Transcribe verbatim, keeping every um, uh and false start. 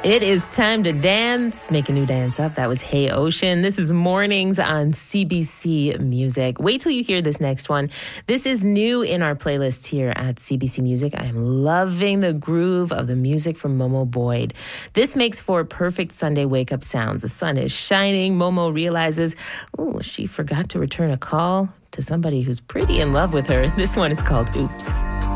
It is time to dance. Make a new dance up. That was Hey Ocean. This is Mornings on C B C Music. Wait till you hear this next one. This is new in our playlist here at C B C Music. I am loving the groove of the music from Momo Boyd. This makes for perfect Sunday wake-up sounds. The sun is shining. Momo realizes, oh, she forgot to return a call to somebody who's pretty in love with her. This one is called Oops.